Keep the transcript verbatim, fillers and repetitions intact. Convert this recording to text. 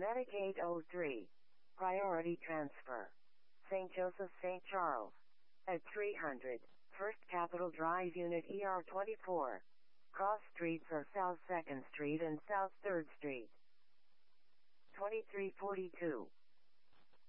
Medicaid oh three. Priority transfer. Saint Joseph Saint Charles. At three hundred. First Capitol Drive Unit E R twenty-four. Cross streets are South second Street and South third Street. twenty-three forty-two.